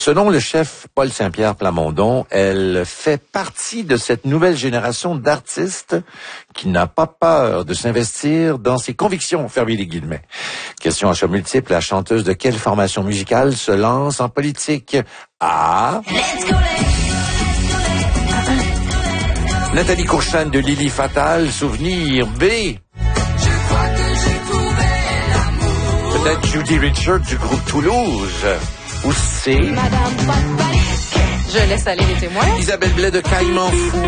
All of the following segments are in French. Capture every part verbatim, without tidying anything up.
Selon le chef Paul Saint-Pierre Plamondon, elle fait partie de cette nouvelle génération d'artistes qui n'a pas peur de s'investir dans ses convictions, fermez les guillemets. Question à choix multiple, la chanteuse de quelle formation musicale se lance en politique? A. Nathalie Courchane de Lily Fatal, souvenir. B. Peut-être Judy Richards du groupe Toulouse. Ou C. Je laisse aller les témoins. Isabelle Blais de Caïman Fou.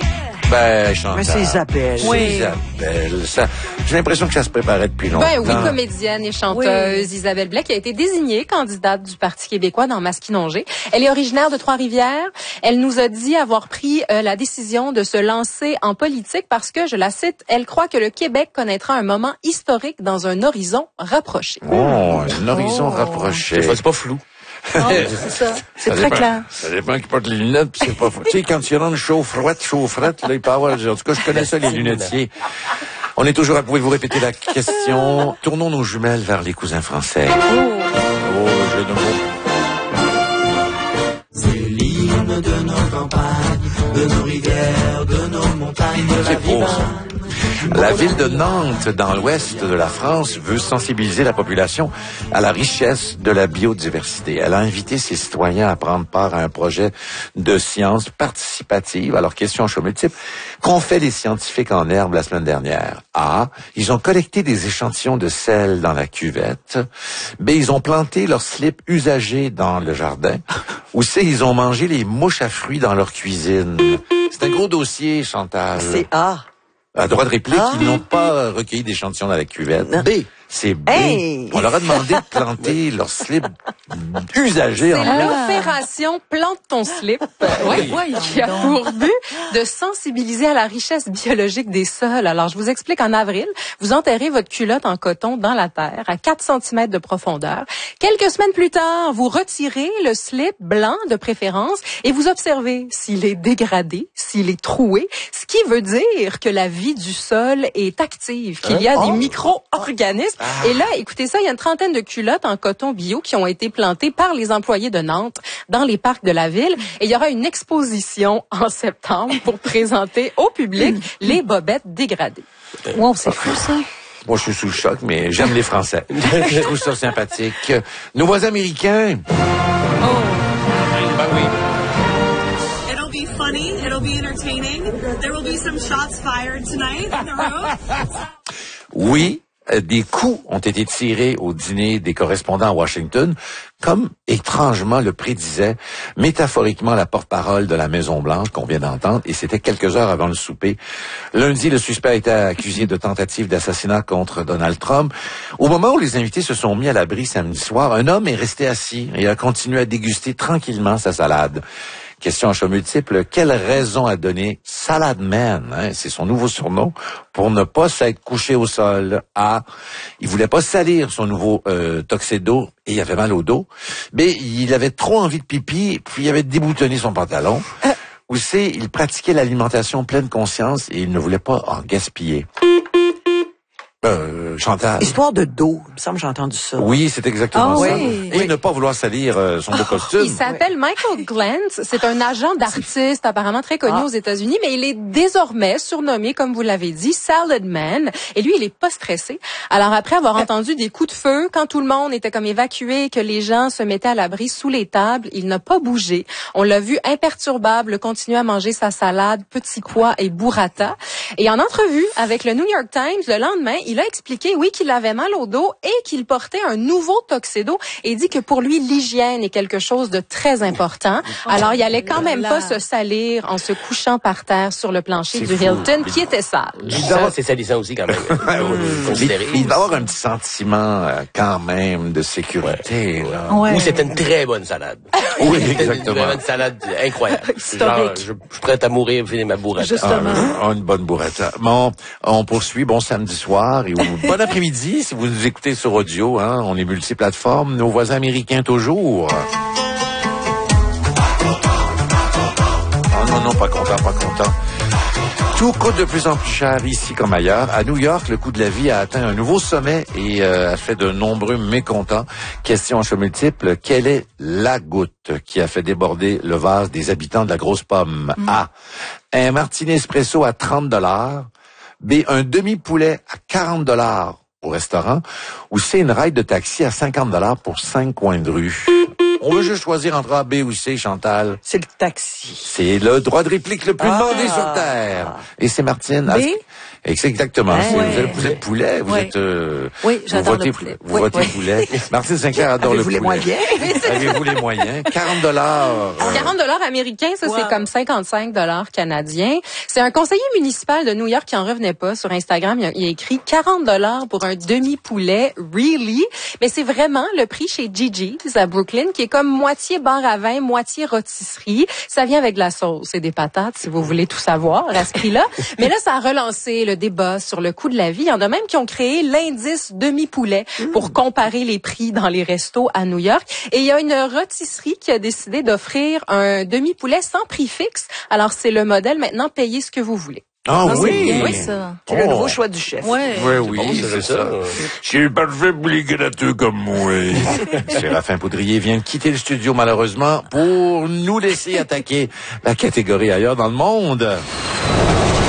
Ben, Chantal. Mais c'est Isabelle. Oui. Isabelle. Ça, j'ai l'impression que ça se préparait depuis longtemps. Ben oui, comédienne et chanteuse. Oui. Isabelle Blais qui a été désignée candidate du Parti québécois dans Masquinongé. Elle est originaire de Trois-Rivières. Elle nous a dit avoir pris euh, la décision de se lancer en politique parce que, je la cite, elle croit que le Québec connaîtra un moment historique dans un horizon rapproché. Oh, un horizon oh. rapproché. C'est pas flou. Non, c'est ça. C'est ça très dépend, clair. Ça dépend qui porte les lunettes, puis c'est pas fou. Tu sais, quand tu rentres chaud-froette, chaud-frette, là, il peut avoir... En tout cas, je connais ça, les lunetiers. On est toujours à... Pouvez-vous répéter la question? Tournons nos jumelles vers les cousins français. Oh, oh jeu de mots. C'est l'hymne de nos campagnes, de nos rivières, de nos montagnes, de la beau, ça. La ville de Nantes, dans l'ouest de la France, veut sensibiliser la population à la richesse de la biodiversité. Elle a invité ses citoyens à prendre part à un projet de sciences participatives. Alors, question en choix multiple. Qu'ont fait les scientifiques en herbe la semaine dernière? A. Ils ont collecté des échantillons de sel dans la cuvette. B. Ils ont planté leurs slips usagés dans le jardin. Ou C. Ils ont mangé les mouches à fruits dans leur cuisine. C'est un gros dossier, Chantal. C'est A. À droit de réplique, ah. ils n'ont pas recueilli d'échantillons dans la cuvette. Non. B. C'est B. Hey. On leur a demandé de planter leur slip usagé. C'est l'opération Plante ton slip. Oui, oui. Qui a pour but de sensibiliser à la richesse biologique des sols. Alors, je vous explique. En avril, vous enterrez votre culotte en coton dans la terre à quatre centimètres de profondeur. Quelques semaines plus tard, vous retirez le slip blanc de préférence et vous observez s'il est dégradé, s'il est troué, ce qui veut dire que la vie du sol est active, qu'il y a des micro-organismes. Ah. Et là, écoutez ça, il y a une trentaine de culottes en coton bio qui ont été plantées par les employés de Nantes dans les parcs de la ville. Et il y aura une exposition en septembre pour présenter au public les bobettes dégradées. Wow, c'est fou ça. Moi, je suis sous le choc, mais j'aime les Français. Je trouve ça sympathique. Nos voisins américains. Oh. Ben oui. It'll be funny. It'll be entertaining. There will be some shots fired tonight in the room. Oui. Des coups ont été tirés au dîner des correspondants à Washington, comme étrangement le prédisait métaphoriquement la porte-parole de la Maison-Blanche qu'on vient d'entendre, et c'était quelques heures avant le souper. Lundi, le suspect a été accusé de tentative d'assassinat contre Donald Trump. Au moment où les invités se sont mis à l'abri samedi soir, un homme est resté assis et a continué à déguster tranquillement sa salade. Question en choix multiple, quelle raison a donné Salad Man, hein, c'est son nouveau surnom, pour ne pas s'être couché au sol? A. Il voulait pas salir son nouveau euh, tuxedo et il avait mal au dos. B. Il avait trop envie de pipi, puis il avait déboutonné son pantalon. Euh. Ou C. Il pratiquait l'alimentation pleine conscience et il ne voulait pas en gaspiller. Euh, Chantal. Histoire de dos. Il me semble que j'ai entendu ça. Oui, c'est exactement oh, ça. Oui. Et oui. ne pas vouloir salir euh, son beau costume. Il s'appelle Michael Glantz. C'est un agent d'artiste apparemment très connu ah. aux États-Unis, mais il est désormais surnommé, comme vous l'avez dit, Salad Man. Et lui, il est pas stressé. Alors après avoir entendu des coups de feu, quand tout le monde était comme évacué, que les gens se mettaient à l'abri sous les tables, il n'a pas bougé. On l'a vu imperturbable, continuer à manger sa salade, petits pois et burrata. Et en entrevue avec le New York Times, le lendemain, il a expliqué, oui, qu'il avait mal au dos et qu'il portait un nouveau tuxedo et dit que pour lui, l'hygiène est quelque chose de très important. Alors, il allait quand même pas se salir en se couchant par terre sur le plancher c'est du fou. Hilton, qui était sale. Ça, c'est salissant aussi quand même. il, il va avoir un petit sentiment euh, quand même de sécurité. Ouais. Là. Ouais. Ou c'était une très bonne salade. Oui, exactement. Vraiment une salade incroyable. Genre, je, je suis prêt à mourir, finir ma burrata. Justement. Ah, une bonne burrata. Bon, on poursuit. Bon samedi soir et bon après-midi si vous nous écoutez sur audio. Hein, on est multiplateformes. Nos voisins américains toujours. Oh non, non, pas content, pas content. Tout coûte de plus en plus cher ici comme ailleurs. À New York, le coût de la vie a atteint un nouveau sommet et euh, a fait de nombreux mécontents. Question en choix multiple, quelle est la goutte qui a fait déborder le vase des habitants de la grosse pomme? Mm. A. Un martini espresso à trente dollars. B. Un demi-poulet à quarante dollars au restaurant. Ou C. Une ride de taxi à cinquante dollars pour cinq coins de rue. On veut juste choisir entre A, B ou C, Chantal. C'est le taxi. C'est le droit de réplique le plus Ah. demandé sur Terre. Et c'est Martine. B? Et c'est exactement. Ouais. C'est- Vous, êtes, vous êtes poulet. Vous Ouais. êtes... Euh, Oui, j'adore vous votez, le poulet. Vous Oui, votez oui. poulet. Martine Sinclair adore le Avez-vous poulet. les moyens? Avez-vous les moyens? quarante dollars. Euh, quarante dollars américains, ça, Wow. c'est comme cinquante-cinq dollars canadiens. C'est un conseiller municipal de New York qui en revenait pas. Sur Instagram, il a, il a écrit quarante dollars pour un demi-poulet. Really? Mais c'est vraiment le prix chez Gigi's à Brooklyn, qui est comme moitié bar à vin, moitié rôtisserie. Ça vient avec de la sauce et des patates, si vous voulez tout savoir à ce prix-là. Mais là, ça a relancé le débat sur le coût de la vie. Il y en a même qui ont créé l'indice demi-poulet pour comparer les prix dans les restos à New York. Et il y a une rôtisserie qui a décidé d'offrir un demi-poulet sans prix fixe. Alors, c'est le modèle maintenant, payez ce que vous voulez. Ah Ah, oui. c'est bien. Oui, ça. C'est le Oh. nouveau choix du chef. Ouais. Oui, oui, bon, c'est c'est ça. ça. C'est parfait pour les gratteux comme moi. Séraphin Poudrier vient de quitter le studio, malheureusement, pour nous laisser attaquer la catégorie ailleurs dans le monde.